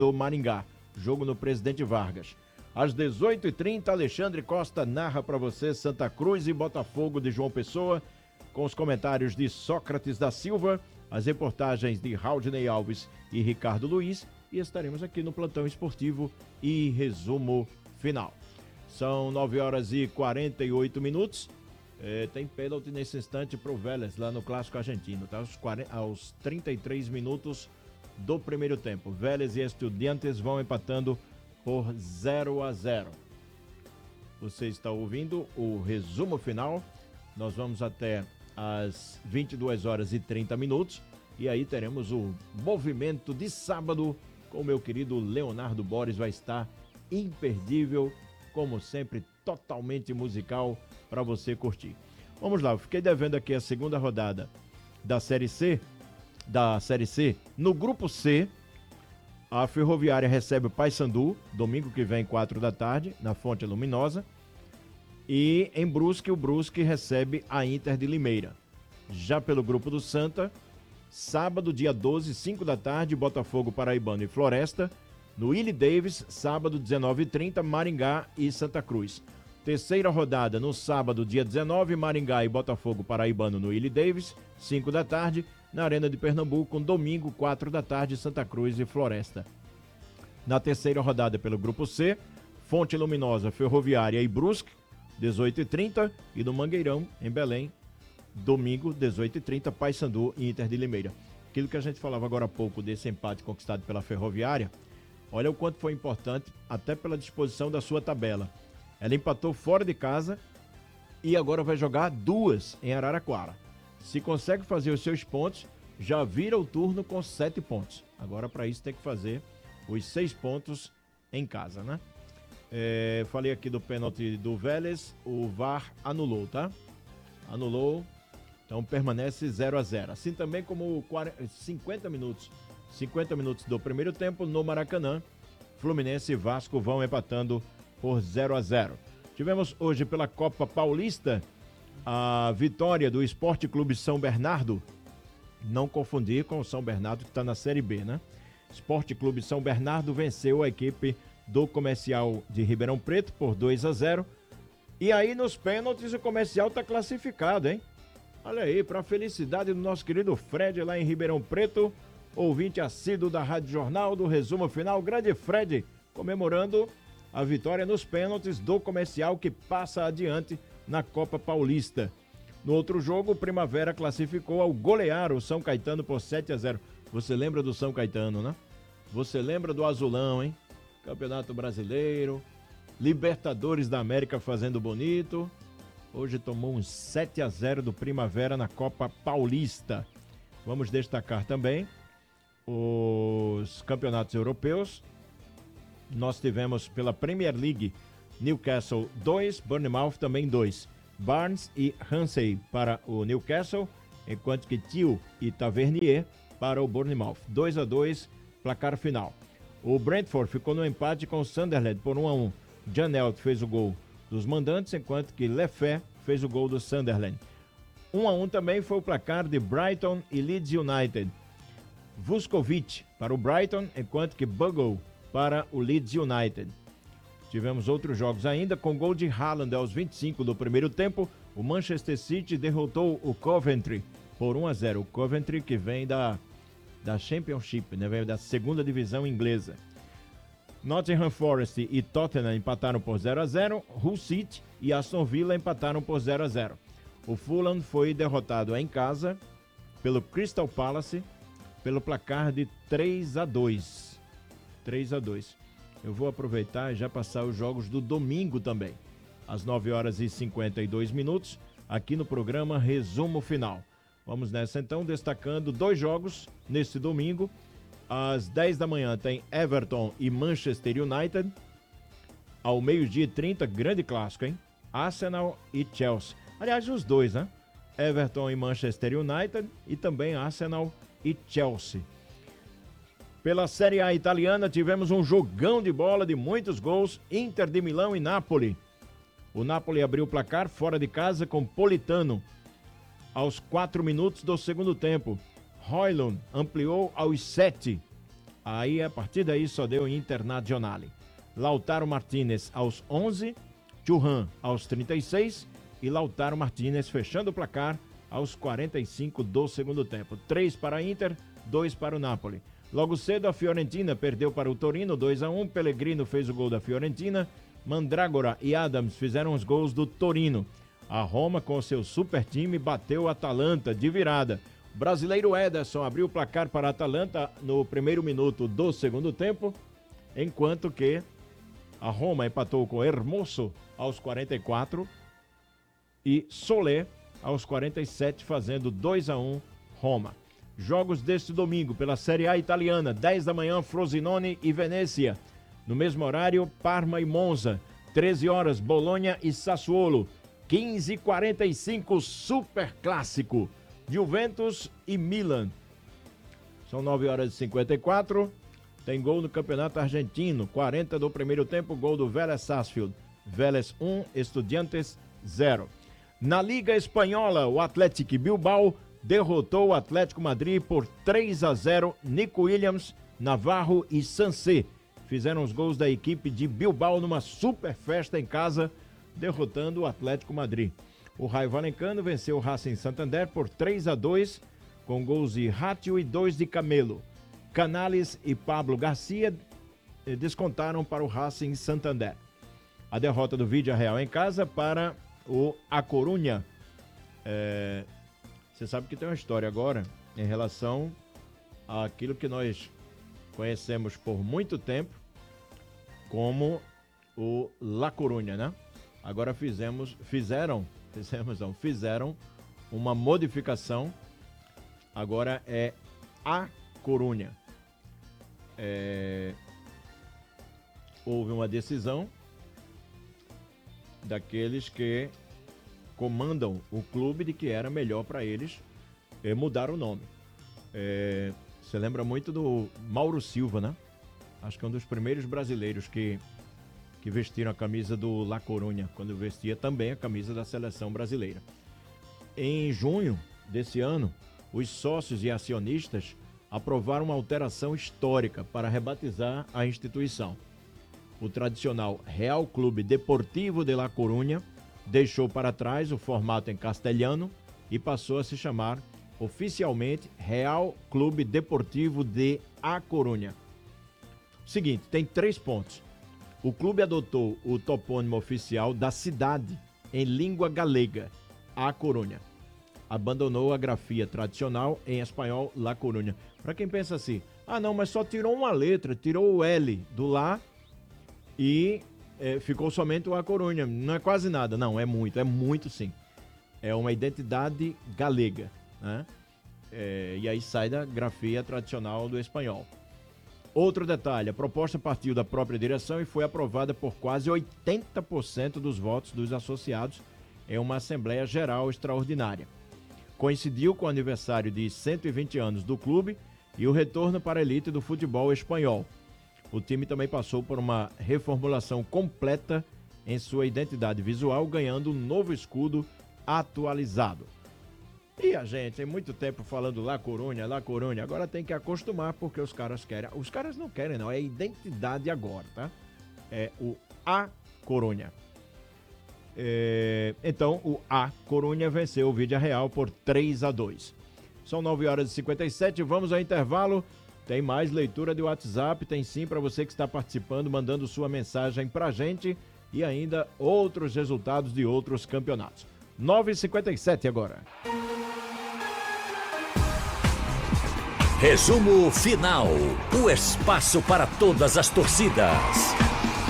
do Maringá. Jogo no Presidente Vargas. Às 18h30, Alexandre Costa narra para você Santa Cruz e Botafogo de João Pessoa, com os comentários de Sócrates da Silva, as reportagens de Raudney Alves e Ricardo Luiz, e estaremos aqui no Plantão Esportivo e resumo final. São 9h48. Tem pênalti nesse instante para o Vélez, lá no Clássico Argentino, tá? Aos 33 minutos do primeiro tempo. Vélez e Estudiantes vão empatando por 0-0. Você está ouvindo o resumo final. Nós vamos até às 22h30 e aí teremos o movimento de sábado com o meu querido Leonardo Boris. Vai estar imperdível, como sempre, totalmente musical para você curtir. Vamos lá, eu fiquei devendo aqui a segunda rodada da Série C. No grupo C, a Ferroviária recebe o Paysandu, domingo que vem, 4h, na Fonte Luminosa. E em Brusque, o Brusque recebe a Inter de Limeira. Já pelo grupo do Santa, sábado, dia 12, 5h, Botafogo, Paraibano e Floresta. No Willie Davis, sábado, 19h30, Maringá e Santa Cruz. Terceira rodada, no sábado, dia 19, Maringá e Botafogo, Paraibano no Willie Davis, 5h, na Arena de Pernambuco. Domingo, 4h, Santa Cruz e Floresta. Na terceira rodada pelo grupo C, Fonte Luminosa, Ferroviária e Brusque, 18h30, e no Mangueirão, em Belém, domingo, 18h30, Paysandu e Inter de Limeira. Aquilo que a gente falava agora há pouco desse empate conquistado pela Ferroviária, olha o quanto foi importante, até pela disposição da sua tabela. Ela empatou fora de casa e agora vai jogar 2 em Araraquara. Se consegue fazer os seus pontos, já vira o turno com 7 pontos. Agora, para isso, tem que fazer os 6 pontos em casa, né? Falei aqui do pênalti do Vélez, o VAR anulou, tá? Anulou, então permanece 0-0. Assim também como 50 minutos do primeiro tempo no Maracanã, Fluminense e Vasco vão empatando por 0-0. Tivemos hoje pela Copa Paulista a vitória do Esporte Clube São Bernardo. Não confundir com o São Bernardo que está na Série B, né? Esporte Clube São Bernardo venceu a equipe do Comercial de Ribeirão Preto por 2-0. E aí nos pênaltis o Comercial está classificado, hein? Olha aí, para a felicidade do nosso querido Fred lá em Ribeirão Preto, ouvinte assíduo da Rádio Jornal, do resumo final, grande Fred, comemorando a vitória nos pênaltis do Comercial, que passa adiante na Copa Paulista. No outro jogo, o Primavera classificou ao golear o São Caetano por 7-0. Você lembra do São Caetano, né? Você lembra do Azulão, hein? Campeonato Brasileiro, Libertadores da América fazendo bonito. Hoje tomou um 7-0 do Primavera na Copa Paulista. Vamos destacar também os campeonatos europeus. Nós tivemos pela Premier League Newcastle 2, Bournemouth também 2. Barnes e Ramsey para o Newcastle, enquanto que Thiel e Tavernier para o Bournemouth. 2-2, placar final. O Brentford ficou no empate com o Sunderland por 1-1. Janelt fez o gol dos mandantes, enquanto que Lefé fez o gol do Sunderland. 1-1 também foi o placar de Brighton e Leeds United. Vuskovic para o Brighton, enquanto que Bogle para o Leeds United. Tivemos outros jogos ainda, com gol de Haaland aos 25 do primeiro tempo. O Manchester City derrotou o Coventry por 1-0. O Coventry que vem da Championship, né? Vem da segunda divisão inglesa. Nottingham Forest e Tottenham empataram por 0-0. Hull City e Aston Villa empataram por 0-0. O Fulham foi derrotado em casa pelo Crystal Palace pelo placar de 3-2. 3-2. Eu vou aproveitar e já passar os jogos do domingo também. Às 9h52, aqui no programa Resumo Final. Vamos nessa então, destacando 2 jogos neste domingo. Às 10 da manhã tem Everton e Manchester United. Ao 12h30, grande clássico, hein? Arsenal e Chelsea. Aliás, os dois, né? Everton e Manchester United e também Arsenal e Chelsea. Pela Série A italiana, tivemos um jogão de bola de muitos gols, Inter de Milão e Napoli. O Napoli abriu o placar fora de casa com Politano. Aos 4 minutos do segundo tempo, Højlund ampliou aos 7. Aí, a partir daí, só deu Internazionale. Lautaro Martinez aos 11, Thuram aos 36 e Lautaro Martinez fechando o placar aos 45 do segundo tempo. 3 para a Inter, 2 para o Napoli. Logo cedo, a Fiorentina perdeu para o Torino, 2-1. Pellegrino fez o gol da Fiorentina. Mandragora e Adams fizeram os gols do Torino. A Roma, com seu super time, bateu o Atalanta de virada. O brasileiro Ederson abriu o placar para a Atalanta no primeiro minuto do segundo tempo, enquanto que a Roma empatou com Hermoso aos 44 e Solé aos 47, fazendo 2-1 Roma. Jogos deste domingo pela Série A italiana, 10 da manhã, Frosinone e Venezia. No mesmo horário, Parma e Monza. 13 horas, Bolonha e Sassuolo. 15h45, Super Clássico, Juventus e Milan. São 9 horas e 54. Tem gol no Campeonato Argentino. 40 do primeiro tempo, gol do Vélez Sarsfield. Vélez 1, Estudiantes 0. Na Liga Espanhola, o Athletic Bilbao derrotou o Atlético Madrid por 3-0. Nico Williams, Navarro e Sancé fizeram os gols da equipe de Bilbao numa super festa em casa, derrotando o Atlético Madrid. O Raio Vallecano venceu o Racing Santander por 3-2, com gols de Rátio e 2 de Camelo. Canales e Pablo Garcia descontaram para o Racing Santander. A derrota do Villarreal em casa para o A Coruña. Você sabe que tem uma história agora em relação àquilo que nós conhecemos por muito tempo como o La Coruña, né? Agora fizeram uma modificação. Agora é A Coruña. Houve uma decisão daqueles que comandam o clube de que era melhor para eles mudar o nome. Você lembra muito do Mauro Silva, né? Acho que é um dos primeiros brasileiros que vestiram a camisa do La Coruña, quando vestia também a camisa da seleção brasileira. Em junho desse ano, os sócios e acionistas aprovaram uma alteração histórica para rebatizar a instituição. O tradicional Real Clube Deportivo de La Coruña deixou para trás o formato em castelhano e passou a se chamar oficialmente Real Clube Deportivo de A Coruña. Seguinte, tem 3 pontos. O clube adotou o topônimo oficial da cidade em língua galega, A Coruña. Abandonou a grafia tradicional em espanhol, La Coruña. Para quem pensa assim, não, mas só tirou uma letra, tirou o L do lá e ficou somente o A Coruña. Não é quase nada, não, é muito sim. É uma identidade galega, né? E aí sai da grafia tradicional do espanhol. Outro detalhe, a proposta partiu da própria direção e foi aprovada por quase 80% dos votos dos associados em uma Assembleia Geral Extraordinária. Coincidiu com o aniversário de 120 anos do clube e o retorno para a elite do futebol espanhol. O time também passou por uma reformulação completa em sua identidade visual, ganhando um novo escudo atualizado. E a gente tem muito tempo falando La Coruña, agora tem que acostumar porque os caras querem. Os caras não querem não, é identidade agora, tá? É o A Coruña. Então o A Coruña venceu o Villarreal por 3-2. São 9 horas e 57, vamos ao intervalo. Tem mais leitura de WhatsApp, tem sim para você que está participando, mandando sua mensagem pra gente e ainda outros resultados de outros campeonatos. 9h57 agora. Resumo final. O espaço para todas as torcidas.